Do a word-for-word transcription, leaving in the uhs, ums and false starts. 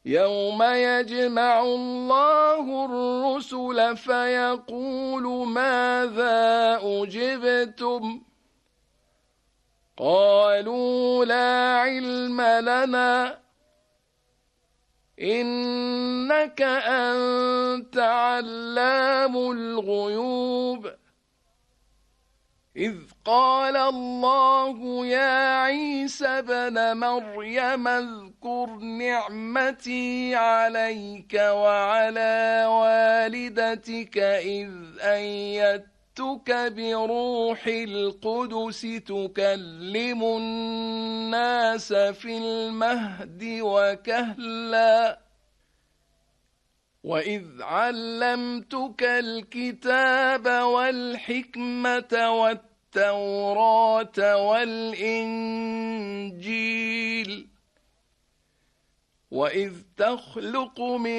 يوم يجمع الله الرسل فيقول ماذا أجبتم قالوا لا علم لنا إنك أنت علام الغيوب إذ قال الله يا عيسى ابن مريم اذكر نعمتي عليك وعلى والدتك إذ أيدتك بروح القدس تكلم الناس في المهد وكهلا وإذ علمتك الكتاب والحكمة والتوراة والإنجيل وإذ تخلق من